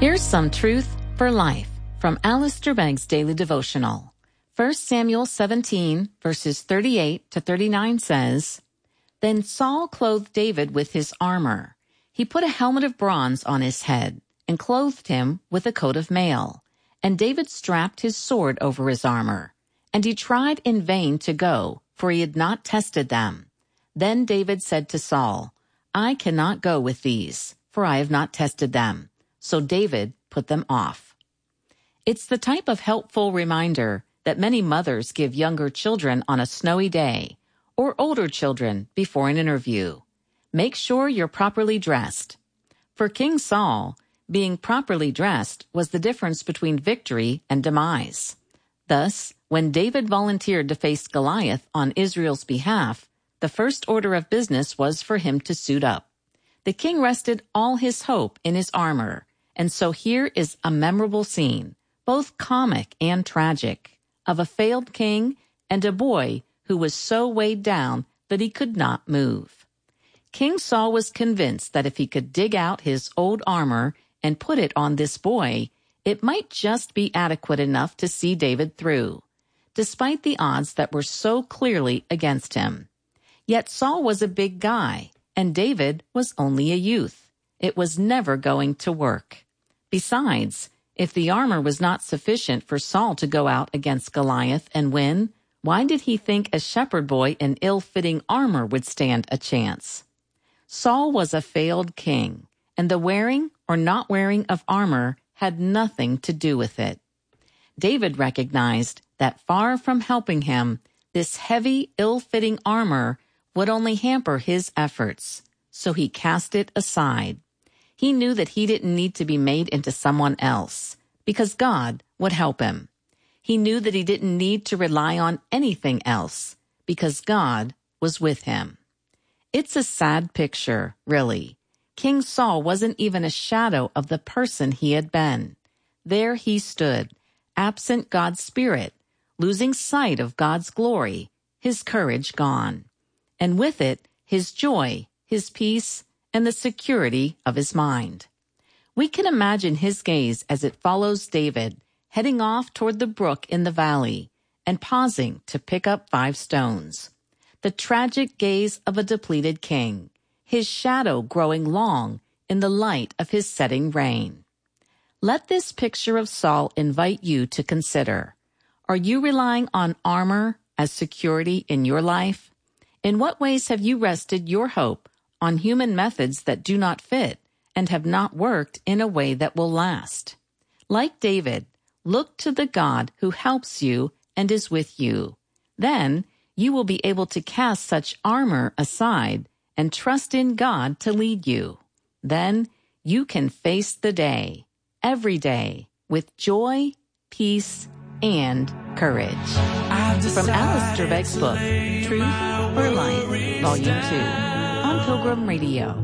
Here's some truth for life from Alistair Begg's Daily Devotional. 1 Samuel 17, verses 38 to 39 says, Then Saul clothed David with his armor. He put a helmet of bronze on his head and clothed him with a coat of mail. And David strapped his sword over his armor. And he tried in vain to go, for he had not tested them. Then David said to Saul, I cannot go with these, for I have not tested them. So David put them off. It's the type of helpful reminder that many mothers give younger children on a snowy day, or older children before an interview. Make sure you're properly dressed. For King Saul, being properly dressed was the difference between victory and demise. Thus, when David volunteered to face Goliath on Israel's behalf, the first order of business was for him to suit up. The king rested all his hope in his armor, and so here is a memorable scene, both comic and tragic, of a failed king and a boy who was so weighed down that he could not move. King Saul was convinced that if he could dig out his old armor and put it on this boy, it might just be adequate enough to see David through, despite the odds that were so clearly against him. Yet Saul was a big guy, and David was only a youth. It was never going to work. Besides, if the armor was not sufficient for Saul to go out against Goliath and win, why did he think a shepherd boy in ill-fitting armor would stand a chance? Saul was a failed king, and the wearing or not wearing of armor had nothing to do with it. David recognized that far from helping him, this heavy, ill-fitting armor would only hamper his efforts, so he cast it aside. He knew that he didn't need to be made into someone else, because God would help him. He knew that he didn't need to rely on anything else, because God was with him. It's a sad picture, really. King Saul wasn't even a shadow of the person he had been. There he stood, absent God's Spirit, losing sight of God's glory, his courage gone, and with it, his joy, his peace, and the security of his mind. We can imagine his gaze as it follows David, heading off toward the brook in the valley and pausing to pick up 5 stones. The tragic gaze of a depleted king, his shadow growing long in the light of his setting reign. Let this picture of Saul invite you to consider, are you relying on armor as security in your life? In what ways have you rested your hope on human methods that do not fit and have not worked in a way that will last? Like David, look to the God who helps you and is with you. Then you will be able to cast such armor aside and trust in God to lead you. Then you can face the day, every day, with joy, peace, and courage. From Alistair Begg's book, Truth for Life, Volume 2, on Pilgrim Radio.